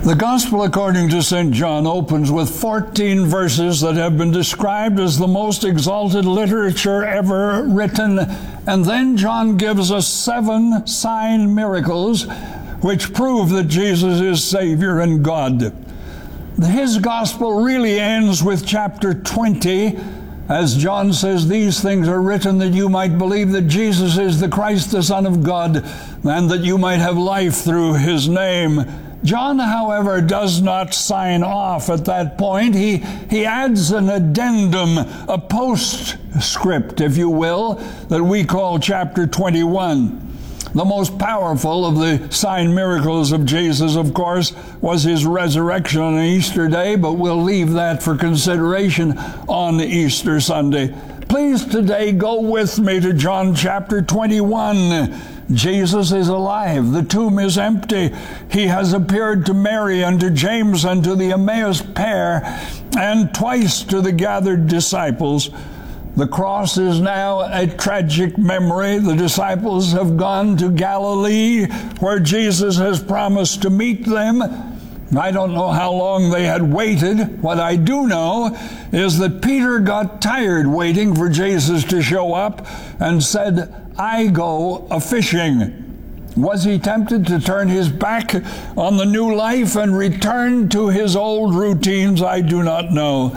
The Gospel according to St. John opens with 14 verses that have been described as the most exalted literature ever written, and then John gives us 7 sign miracles which prove that Jesus is Savior and God. His Gospel really ends with chapter 20, as John says, "These things are written that you might believe that Jesus is the Christ, the Son of God, and that you might have life through his name." John, however, does not sign off at that point. He adds an addendum, a postscript, if you will, that we call chapter 21. The most powerful of the sign miracles of Jesus, of course, was his resurrection on Easter Day, but we'll leave that for consideration on Easter Sunday. Please today go with me to John chapter 21. Jesus is alive. The tomb is empty. He has appeared to Mary and to James and to the Emmaus pair, and twice to the gathered disciples. The cross is now a tragic memory. The disciples have gone to Galilee, where Jesus has promised to meet them. I don't know how long they had waited. What I do know is that Peter got tired waiting for Jesus to show up and said, "I go a-fishing." Was he tempted to turn his back on the new life and return to his old routines? I do not know.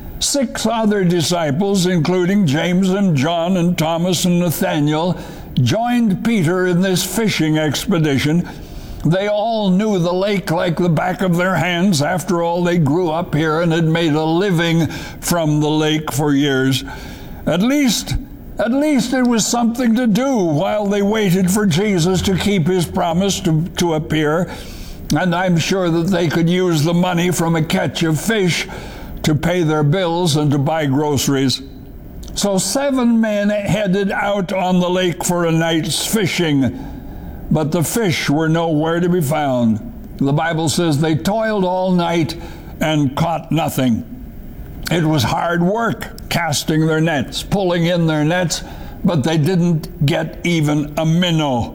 6 other disciples, including James and John and Thomas and Nathaniel, joined Peter in this fishing expedition. They all knew the lake like the back of their hands. After all, they grew up here and had made a living from the lake for years. At least it was something to do while they waited for Jesus to keep his promise to appear. And I'm sure that they could use the money from a catch of fish to pay their bills and to buy groceries. So 7 men headed out on the lake for a night's fishing, but the fish were nowhere to be found. The Bible says they toiled all night and caught nothing. It was hard work casting their nets, pulling in their nets, but they didn't get even a minnow.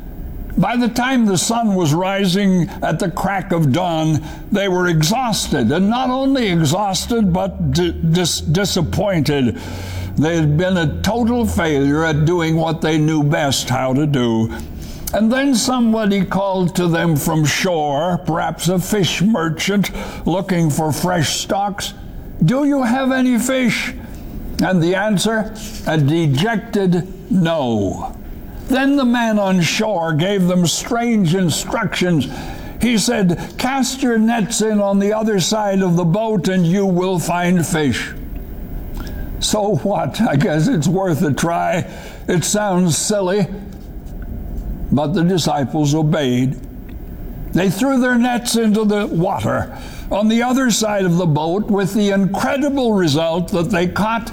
By the time the sun was rising at the crack of dawn, they were exhausted, and not only exhausted, but disappointed. They had been a total failure at doing what they knew best how to do. And then somebody called to them from shore, perhaps a fish merchant looking for fresh stocks, "Do you have any fish?" And the answer, a dejected no. Then the man on shore gave them strange instructions. He said, "Cast your nets in on the other side of the boat and you will find fish." So what? I guess it's worth a try. It sounds silly, but the disciples obeyed. They threw their nets into the water on the other side of the boat, with the incredible result that they caught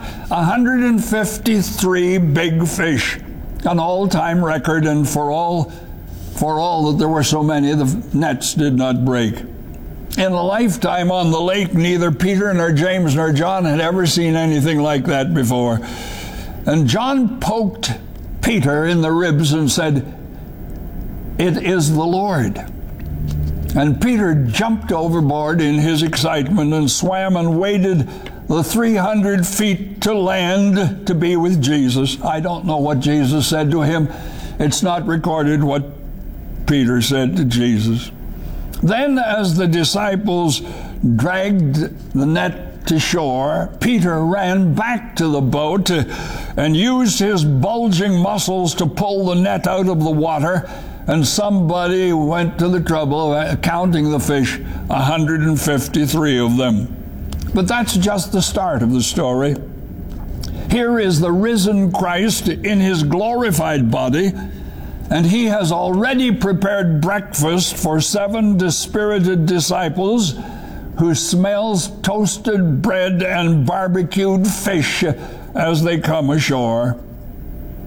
153 big fish, an all-time record, and for all that there were so many, the nets did not break. In a lifetime on the lake, neither Peter nor James nor John had ever seen anything like that before. And John poked Peter in the ribs and said, "It is the Lord." And Peter jumped overboard in his excitement and swam and waded the 300 feet to land to be with Jesus. I don't know what Jesus said to him. It's not recorded what Peter said to Jesus. Then, as the disciples dragged the net to shore, Peter ran back to the boat and used his bulging muscles to pull the net out of the water, and somebody went to the trouble of counting the fish, 153 of them. But that's just the start of the story. Here is the risen Christ in his glorified body, and he has already prepared breakfast for 7 dispirited disciples who smells toasted bread and barbecued fish as they come ashore.